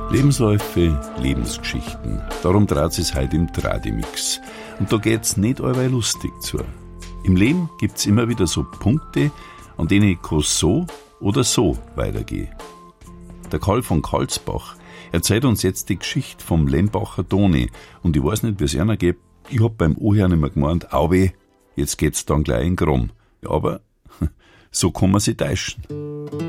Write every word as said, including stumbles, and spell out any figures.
Lebensläufe, Lebensgeschichten. Darum dreht es heute im Tradimix. Und da geht's nicht allweil lustig zu. Im Leben gibt's immer wieder so Punkte, an denen ich so oder so weitergehe. Der Karl von Karlsbach erzählt uns jetzt die Geschichte vom Lembacher Toni. Und ich weiß nicht, wie es einer geht. Ich hab beim Ohren immer gemeint, auwe, jetzt geht's dann gleich in Grom. Aber so kann man sich täuschen.